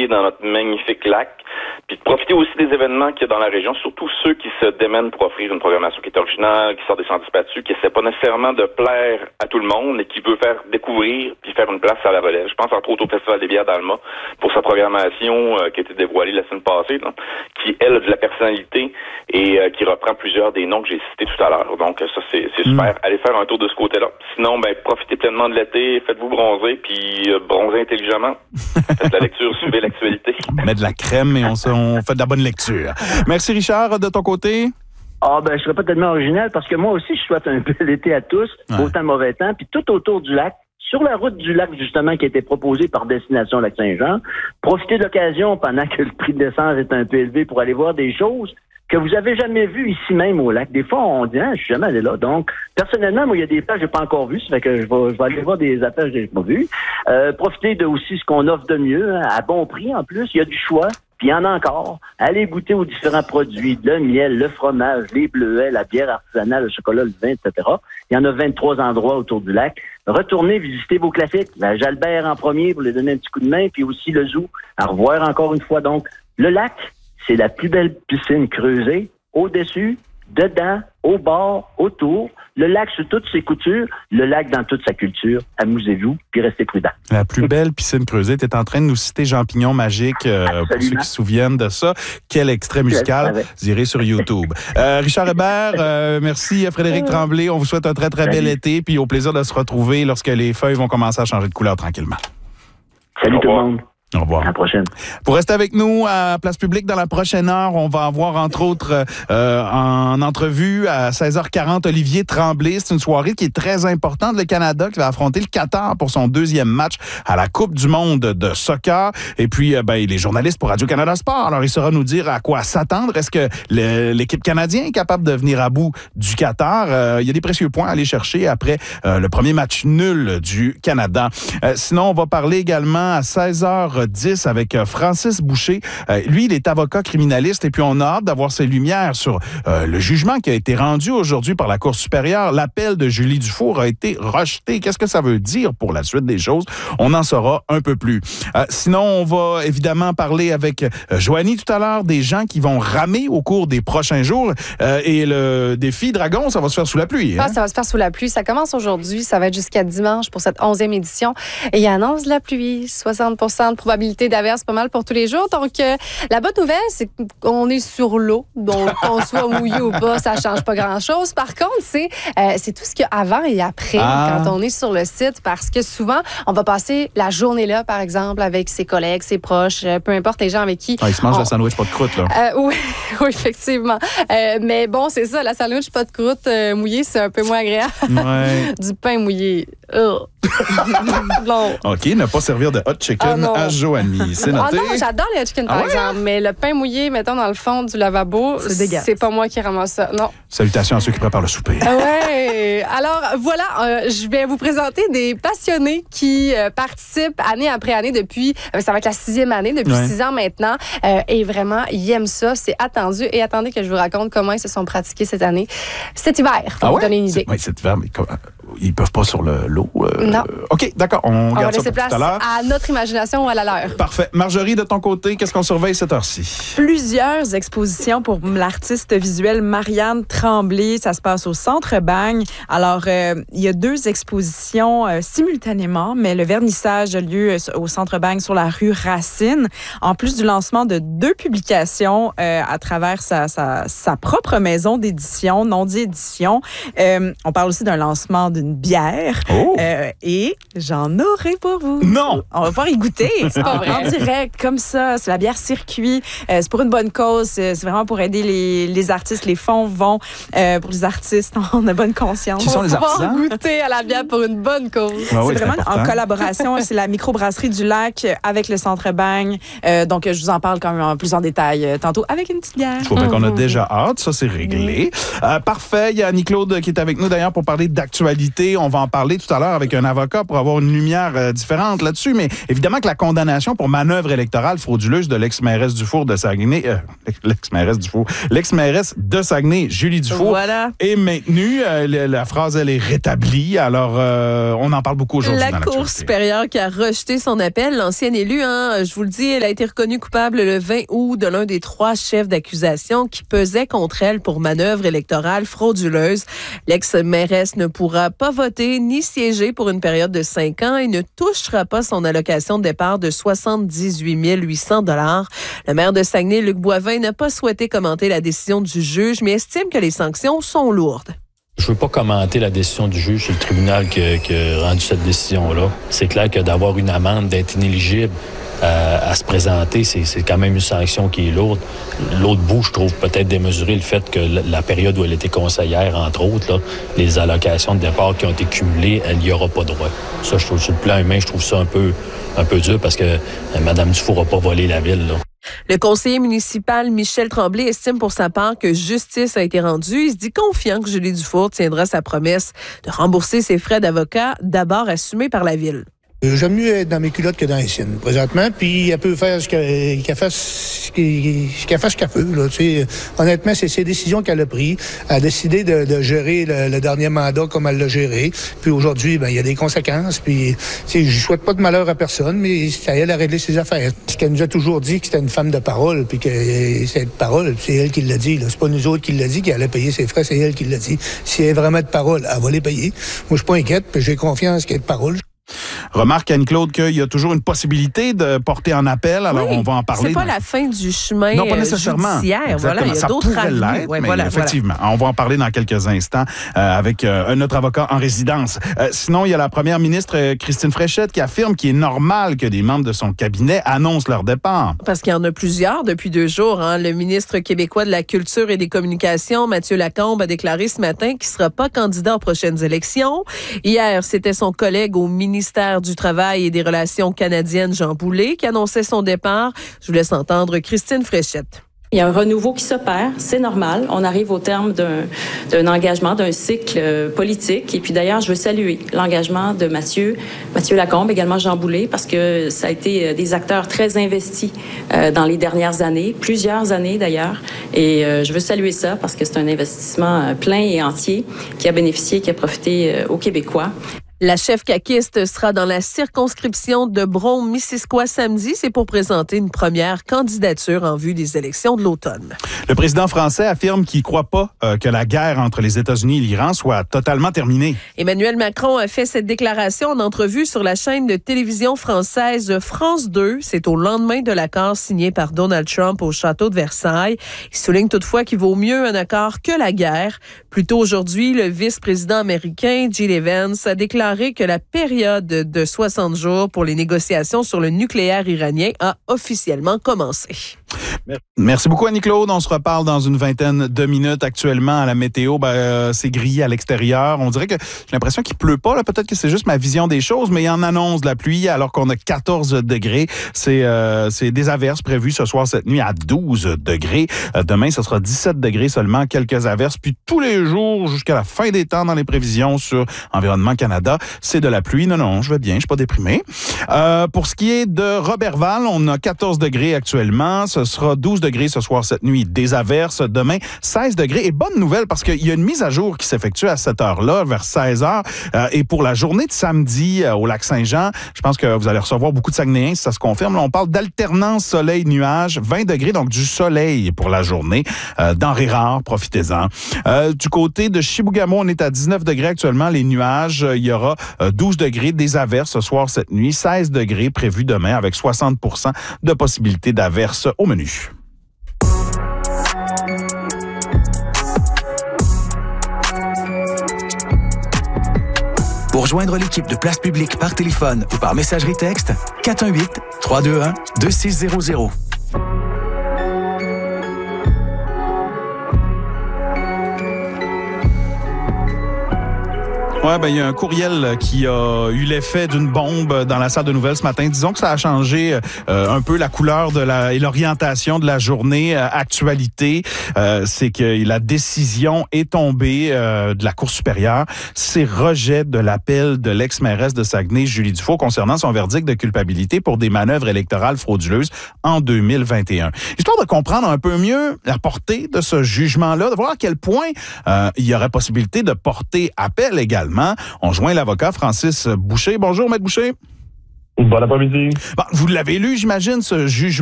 skier dans notre magnifique lac, puis de profiter aussi des événements qu'il y a dans la région, surtout ceux qui se démènent pour offrir une programmation qui est originale, qui sort des sentiers battus, qui essaie pas nécessairement de plaire à tout le monde et qui veut faire découvrir puis faire une place à la relève. Je pense entre autres au Festival des bières d'Alma pour sa programmation qui a été dévoilée la semaine passée, là, qui, elle, a de la personnalité et qui reprend plusieurs des noms que j'ai cités tout à l'heure. Donc ça, c'est super. Allez faire un tour de ce côté-là. Sinon, profitez pleinement de l'été, faites-vous bronzer, puis bronzez intelligemment. Faites la lecture, suivez l'actualité. On met de la crème et on fait de la bonne lecture. Merci Richard, de ton côté. Je serais pas tellement original parce que moi aussi, je souhaite un peu l'été à tous, beau temps, mauvais temps, puis tout autour du lac, sur la route du lac, justement, qui a été proposée par Destination Lac-Saint-Jean, profitez de l'occasion pendant que le prix de l'essence est un peu élevé pour aller voir des choses que vous avez jamais vues ici même au lac. Des fois, on dit, je suis jamais allé là. Donc, personnellement, moi, il y a des plages que j'ai pas encore vues, ça fait que je vais aller voir des affaires que j'ai pas vues. Profitez de aussi ce qu'on offre de mieux, à bon prix en plus. Il y a du choix. Puis il y en a encore. Allez goûter aux différents produits, le miel, le fromage, les bleuets, la bière artisanale, le chocolat, le vin, etc. Il y en a 23 endroits autour du lac. Retournez visiter vos classiques. La Jalbert en premier pour les donner un petit coup de main, puis aussi le zoo. À revoir encore une fois. Donc, le lac, c'est la plus belle piscine creusée, au-dessus, dedans, au bord, autour. Le lac sous toutes ses coutures, le lac dans toute sa culture. Amusez-vous, puis restez prudents. La plus belle piscine creusée. Tu es en train de nous citer Jean Pignon Magique, pour ceux qui se souviennent de ça. Quel extrait musical. Vous irez sur YouTube. Richard Hébert, merci Frédéric Tremblay. On vous souhaite un très, très bel été, puis au plaisir de se retrouver lorsque les feuilles vont commencer à changer de couleur tranquillement. Salut tout le monde. Au revoir. À la prochaine. Pour rester avec nous à Place Publique dans la prochaine heure, on va avoir entre autres en entrevue à 16h40 Olivier Tremblay. C'est une soirée qui est très importante. Le Canada qui va affronter le Qatar pour son deuxième match à la Coupe du monde de soccer. Et puis, il est journaliste pour Radio-Canada Sport. Alors, il saura nous dire à quoi s'attendre. Est-ce que l'équipe canadienne est capable de venir à bout du Qatar? Il y a des précieux points à aller chercher après le premier match nul du Canada. Sinon, on va parler également à 16h10 avec Francis Boucher. Lui, il est avocat criminaliste et puis on a hâte d'avoir ses lumières sur le jugement qui a été rendu aujourd'hui par la Cour supérieure. L'appel de Julie Dufour a été rejeté. Qu'est-ce que ça veut dire pour la suite des choses? On en saura un peu plus. Sinon, on va évidemment parler avec Joanie tout à l'heure des gens qui vont ramer au cours des prochains jours. Et le défi Dragon, ça va se faire sous la pluie. Hein? Ça va se faire sous la pluie. Ça commence aujourd'hui. Ça va être jusqu'à dimanche pour cette 11e édition. Et il annonce de la pluie. 60% de probabilité d'averse, pas mal pour tous les jours. Donc, la bonne nouvelle, c'est qu'on est sur l'eau. Donc, qu'on soit mouillé ou pas, ça change pas grand-chose. Par contre, c'est tout ce qu'il y a avant et après quand on est sur le site, parce que souvent, on va passer la journée là, par exemple, avec ses collègues, ses proches, peu importe les gens avec qui... ils se mangent la sandwich pas de croûte, là. Oui, effectivement. Mais bon, c'est ça, la sandwich pas de croûte mouillée, c'est un peu moins agréable. Ouais. Du pain mouillé. OK, ne pas servir de hot chicken à Joanie. C'est noté. Non, j'adore les hot chicken, par exemple. Mais le pain mouillé, mettons, dans le fond du lavabo, c'est pas moi qui ramasse ça. Non. Salutations à ceux qui préparent le souper. Oui. Alors, voilà, je vais vous présenter des passionnés qui participent année après année depuis... ça va être la 6e année, depuis 6 ans maintenant. Et vraiment, ils aiment ça. C'est attendu. Et attendez que je vous raconte comment ils se sont pratiqués cette année. Cet hiver, pour vous donner une idée. Oui, cet hiver, mais ils peuvent pas sur l'eau. Non. OK, d'accord. On va garde ça laisser pour place tout à l'heure. à notre imagination ou à la leur. Parfait. Marjorie, de ton côté, qu'est-ce qu'on surveille cette heure-ci? Plusieurs expositions pour l'artiste visuelle Marianne Tremblay. Ça se passe au Centre Bagne. Alors, il y a 2 expositions simultanément, mais le vernissage a lieu au Centre Bagne sur la rue Racine. En plus du lancement de 2 publications à travers sa propre maison d'édition, non-dit édition. On parle aussi d'un lancement d'une bière. Et j'en aurai pour vous. Non! On va pouvoir y goûter. C'est pas vrai. En direct, comme ça. C'est la bière circuit. C'est pour une bonne cause. C'est vraiment pour aider les artistes. Les fonds vont pour les artistes. On a bonne conscience. Qui sont les artisans? On va goûter à la bière pour une bonne cause. Ah oui, c'est vraiment important. en collaboration. C'est la microbrasserie du Lac avec le Centre Bagne. Donc, je vous en parle quand même plus en détail tantôt avec une petite bière. Je crois qu'on a déjà hâte. Ça, c'est réglé. Parfait. Il y a Annie-Claude qui est avec nous d'ailleurs pour parler d'actualité possibilité. On va en parler tout à l'heure avec un avocat pour avoir une lumière différente là-dessus. Mais évidemment que la condamnation pour manœuvre électorale frauduleuse de l'ex-mairesse Dufour de Saguenay, l'ex-mairesse de Saguenay, Julie Dufour, est maintenue. La phrase, elle est rétablie. Alors, on en parle beaucoup aujourd'hui. La Cour supérieure qui a rejeté son appel, l'ancienne élue, je vous le dis, elle a été reconnue coupable le 20 août de l'un des 3 chefs d'accusation qui pesait contre elle pour manœuvre électorale frauduleuse. L'ex-mairesse ne pourra pas voter ni siéger pour une période de 5 ans et ne touchera pas son allocation de départ de 78 800 $. Le maire de Saguenay, Luc Boivin, n'a pas souhaité commenter la décision du juge, mais estime que les sanctions sont lourdes. Je ne veux pas commenter la décision du juge, c'est le tribunal qui a rendu cette décision-là. C'est clair que d'avoir une amende, d'être inéligible à se présenter, c'est quand même une sanction qui est lourde. L'autre bout, je trouve peut-être démesuré le fait que la période où elle était conseillère, entre autres, là, les allocations de départ qui ont été cumulées, elle n'y aura pas droit. Ça, je trouve, sur le plan humain, je trouve ça un peu dur parce que Mme Dufour n'a pas volé la ville, là. Le conseiller municipal Michel Tremblay estime pour sa part que justice a été rendue. Il se dit confiant que Julie Dufour tiendra sa promesse de rembourser ses frais d'avocat, d'abord assumés par la ville. J'aime mieux être dans mes culottes que dans les siennes, présentement. Puis elle peut faire qu'elle fasse ce qu'elle peut. Là, tu sais. Honnêtement, c'est ses décisions qu'elle a prises. Elle a décidé de gérer le dernier mandat comme elle l'a géré. Puis aujourd'hui, il y a des conséquences. Puis je souhaite pas de malheur à personne, mais c'est à elle à régler ses affaires. Ce qu'elle nous a toujours dit, que c'était une femme de parole, puis que cette parole, c'est elle qui l'a dit. Là. C'est pas nous autres qui l'a dit, qu'elle allait payer ses frais, c'est elle qui l'a dit. Si elle est vraiment de parole, elle va les payer. Moi, je suis pas inquiète, puis j'ai confiance qu'elle est de parole. Remarque, Anne-Claude, qu'il y a toujours une possibilité de porter en appel. Alors, on va en parler. C'est pas la fin du chemin non, pas nécessairement. Judiciaire. Voilà, il y a d'autres avenues. Ouais, mais effectivement, on va en parler dans quelques instants avec un autre avocat en résidence. Sinon, il y a la première ministre Christine Fréchette qui affirme qu'il est normal que des membres de son cabinet annoncent leur départ. Parce qu'il y en a plusieurs depuis 2 jours. Le ministre québécois de la Culture et des Communications, Mathieu Lacombe, a déclaré ce matin qu'il ne sera pas candidat aux prochaines élections. Hier, c'était son collègue au ministère du Travail et des Relations canadiennes, Jean Boulet, qui annonçait son départ. Je vous laisse entendre Christine Fréchette. Il y a un renouveau qui s'opère, c'est normal. On arrive au terme d'un engagement, d'un cycle politique. Et puis d'ailleurs, je veux saluer l'engagement de Mathieu Lacombe, également Jean Boulet, parce que ça a été des acteurs très investis dans les dernières années, plusieurs années d'ailleurs. Et je veux saluer ça parce que c'est un investissement plein et entier qui a bénéficié, qui a profité aux Québécois. La chef caquiste sera dans la circonscription de Brome-Missisquoi samedi. C'est pour présenter une première candidature en vue des élections de l'automne. Le président français affirme qu'il ne croit pas que la guerre entre les États-Unis et l'Iran soit totalement terminée. Emmanuel Macron a fait cette déclaration en entrevue sur la chaîne de télévision française France 2. C'est au lendemain de l'accord signé par Donald Trump au château de Versailles. Il souligne toutefois qu'il vaut mieux un accord que la guerre. Plus tôt aujourd'hui, le vice-président américain Jill Evans a déclaré que la période de 60 jours pour les négociations sur le nucléaire iranien a officiellement commencé. Merci beaucoup, Annie-Claude. On se reparle dans une vingtaine de minutes. Actuellement, à la météo, c'est grillé à l'extérieur. On dirait que j'ai l'impression qu'il pleut pas. Là. Peut-être que c'est juste ma vision des choses, mais il y en annonce de la pluie alors qu'on a 14 degrés. C'est des averses prévues ce soir, cette nuit, à 12 degrés. Demain, ce sera 17 degrés seulement, quelques averses. Puis tous les jours, jusqu'à la fin des temps dans les prévisions sur Environnement Canada, c'est de la pluie. Non, je vais bien, je suis pas déprimé. Pour ce qui est de Robertval, on a 14 degrés actuellement. Ce sera 12 degrés ce soir, cette nuit, des averses. Demain, 16 degrés. Et bonne nouvelle, parce qu'il y a une mise à jour qui s'effectue à cette heure-là, vers 16 heures. Et pour la journée de samedi au Lac-Saint-Jean, je pense que vous allez recevoir beaucoup de Saguenayens, si ça se confirme. Là, on parle d'alternance soleil-nuage, 20 degrés, donc du soleil pour la journée. Denrées rares, profitez-en. Du côté de Chibougamau, on est à 19 degrés actuellement, les nuages. Il y aura 12 degrés, des averses ce soir, cette nuit. 16 degrés prévus demain, avec 60% de possibilité d'averses au menu. Pour rejoindre l'équipe de Place Publique par téléphone ou par messagerie texte, 418-321-2600. Ouais, ben il y a un courriel qui a eu l'effet d'une bombe dans la salle de nouvelles ce matin. Disons que ça a changé un peu la couleur et l'orientation de la journée. Actualité, c'est que la décision est tombée de la Cour supérieure. C'est rejet de l'appel de l'ex-mairesse de Saguenay, Julie Dufault, concernant son verdict de culpabilité pour des manœuvres électorales frauduleuses en 2021. Histoire de comprendre un peu mieux la portée de ce jugement-là, de voir à quel point il y aurait possibilité de porter appel également. On joint l'avocat Francis Boucher. Bonjour, Maître Boucher. Bon après-midi. Bon, vous l'avez lu, j'imagine, ce jugement